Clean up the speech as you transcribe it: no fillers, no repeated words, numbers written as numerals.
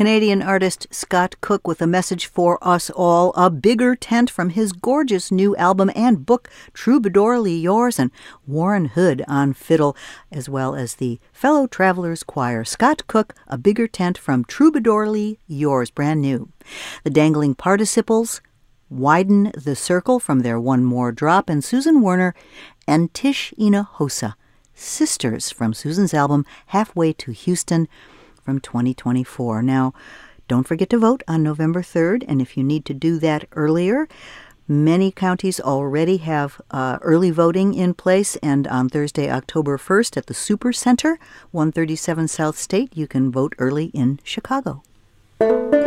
Canadian artist Scott Cook with a message for us all, a bigger tent from his gorgeous new album and book, Troubadourly Yours, and Warren Hood on fiddle, as well as the Fellow Travelers Choir. Scott Cook, A Bigger Tent from Troubadourly Yours, brand new. The Dangling Participles, Widen the Circle from their One More Drop, and Susan Werner and Tish Hinojosa, Sisters from Susan's album Halfway to Houston from 2024. Now, don't forget to vote on November 3rd, and if you need to do that earlier, many counties already have early voting in place, and on Thursday, October 1st at the Super Center, 137 South State, you can vote early in Chicago.